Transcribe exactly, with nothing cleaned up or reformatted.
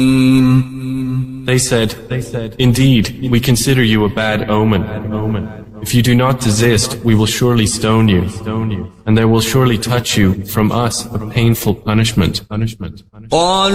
They said, "Indeed, we consider you a bad omen. If you do not desist, we will surely stone you, and there will surely touch you from us a painful punishment."